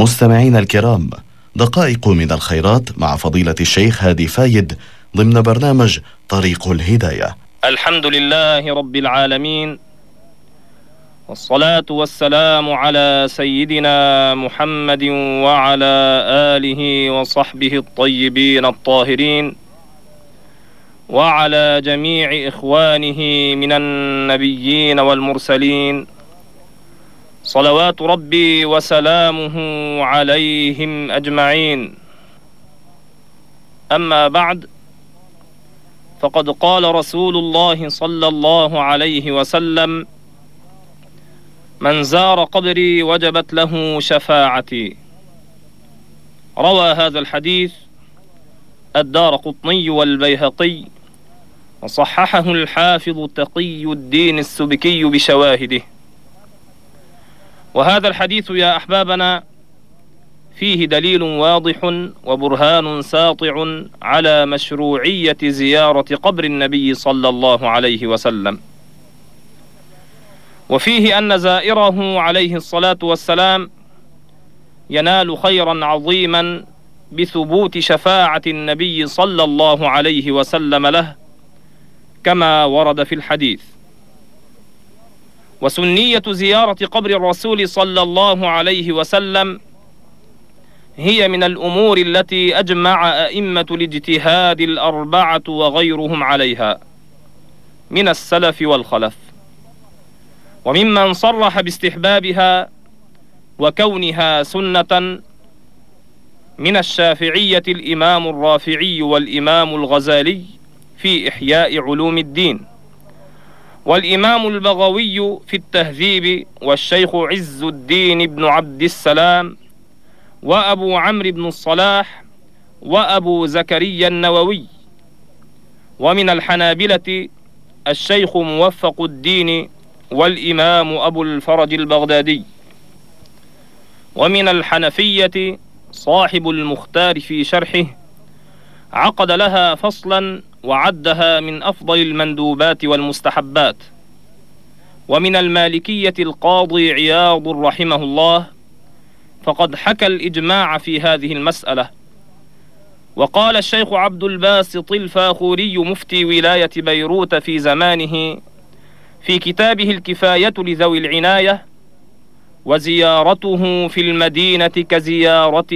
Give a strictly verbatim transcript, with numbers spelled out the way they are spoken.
مستمعين الكرام، دقائق من الخيرات مع فضيلة الشيخ هادي فايد ضمن برنامج طريق الهداية. الحمد لله رب العالمين، والصلاة والسلام على سيدنا محمد وعلى آله وصحبه الطيبين الطاهرين، وعلى جميع إخوانه من النبيين والمرسلين، صلوات ربي وسلامه عليهم أجمعين. أما بعد، فقد قال رسول الله صلى الله عليه وسلم: من زار قبري وجبت له شفاعتي. روى هذا الحديث الدارقطني والبيهقي، وصححه الحافظ تقي الدين السبكي بشواهده. وهذا الحديث يا أحبابنا فيه دليل واضح وبرهان ساطع على مشروعية زيارة قبر النبي صلى الله عليه وسلم، وفيه أن زائره عليه الصلاة والسلام ينال خيرا عظيما بثبوت شفاعة النبي صلى الله عليه وسلم له كما ورد في الحديث. وسنية زيارة قبر الرسول صلى الله عليه وسلم هي من الأمور التي أجمع أئمة الاجتهاد الأربعة وغيرهم عليها من السلف والخلف، وممن صرح باستحبابها وكونها سنة من الشافعية الإمام الرافعي والإمام الغزالي في إحياء علوم الدين، والإمام البغوي في التهذيب، والشيخ عز الدين بن عبد السلام، وأبو عمرو بن الصلاح، وأبو زكريا النووي. ومن الحنابلة الشيخ موفق الدين والإمام أبو الفرج البغدادي. ومن الحنفية صاحب المختار في شرحه عقد لها فصلا وعدها من أفضل المندوبات والمستحبات. ومن المالكية القاضي عياض رحمه الله، فقد حكى الإجماع في هذه المسألة. وقال الشيخ عبد الباسط الفاخوري مفتي ولاية بيروت في زمانه في كتابه الكفاية لذوي العناية: وزيارته في المدينة كزيارته